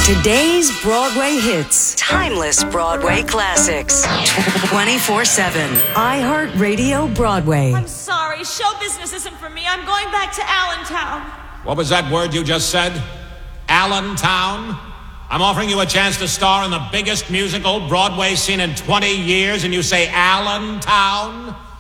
Today's Broadway hits. Timeless Broadway classics. 24/7. iHeartRadio Broadway. I'm sorry. Show business isn't for me. I'm going back to Allentown. What was that word you just said? Allentown? I'm offering you a chance to star in the biggest musical Broadway scene in 20 years, and you say Allentown?